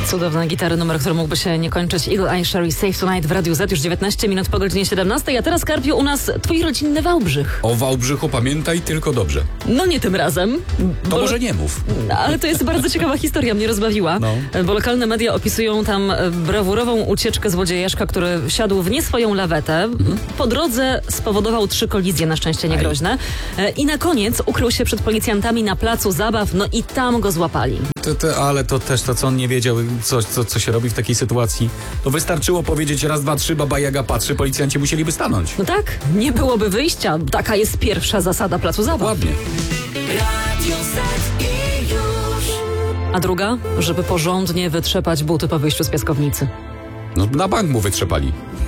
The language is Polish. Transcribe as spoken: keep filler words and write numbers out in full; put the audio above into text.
Cudowna gitary, numer, który mógłby się nie kończyć. Eagle Eye Cherry Safe Tonight w Radiu Z, już dziewiętnaście minut po godzinie siedemnastej, a teraz, Karpiu, u nas twój rodzinny Wałbrzych. O Wałbrzychu pamiętaj tylko dobrze. No nie tym razem. To bo... może nie mów. Ale to jest bardzo ciekawa historia, mnie rozbawiła, no. bo lokalne media opisują tam brawurową ucieczkę złodziejaszka, który wsiadł w nie swoją lawetę. Mhm. Po drodze spowodował trzy kolizje, na szczęście niegroźne. I na koniec ukrył się przed policjantami na placu zabaw, no i tam go złapali. To, to, ale to też to, co on nie wiedział, co, co, co się robi w takiej sytuacji. To wystarczyło powiedzieć raz, dwa, trzy, Baba Jaga patrzy, policjanci musieliby stanąć. No tak, nie byłoby wyjścia. Taka jest pierwsza zasada placu zabaw. Ładnie. A druga, żeby porządnie wytrzepać buty po wyjściu z piaskownicy. No na bank mu wytrzepali.